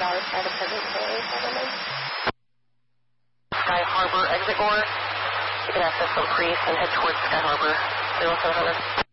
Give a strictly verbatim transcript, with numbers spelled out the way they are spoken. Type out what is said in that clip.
dollars by the present day settlement. Sky Harbor, exit Gore. You can access some Priest and head towards Sky Harbor, zero seven hundred.